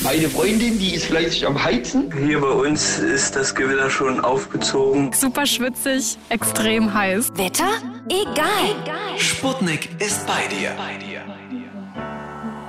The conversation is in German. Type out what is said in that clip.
Meine Freundin, die ist fleißig am Heizen. Hier bei uns ist das Gewitter schon aufgezogen. Super schwitzig, extrem heiß. Wetter? Egal. Sputnik ist bei dir.